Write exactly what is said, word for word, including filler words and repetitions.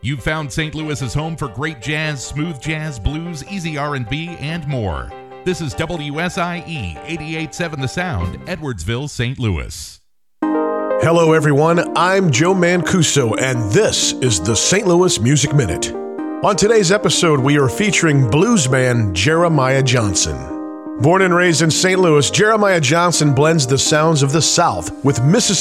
You've found Saint Louis's home for great jazz, smooth jazz, blues, easy R and B, and more. This is W S I E eighty-eight point seven The Sound, Edwardsville, Saint Louis. Hello, everyone. I'm Joe Mancuso, and this is the Saint Louis Music Minute. On today's episode, we are featuring bluesman Jeremiah Johnson. Born and raised in Saint Louis, Jeremiah Johnson blends the sounds of the South with Mississippi